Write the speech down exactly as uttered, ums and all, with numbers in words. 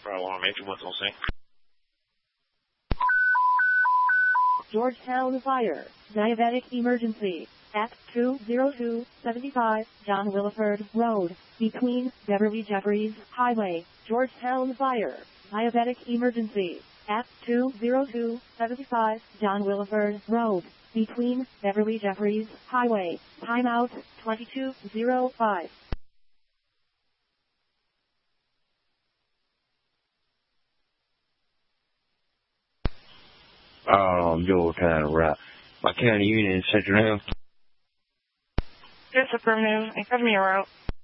Probably want to make it with we'll see. Georgetown Fire, diabetic emergency, at two oh two seventy-five John Williford Road, between Beverly Jeffries Highway. Georgetown Fire, diabetic emergency, at two oh two seventy-five John Williford Road, between Beverly Jeffries Highway. Timeout twenty-two oh five. Um, Georgetown, right. My county unit in Central now. It's affirmative. Give me a route.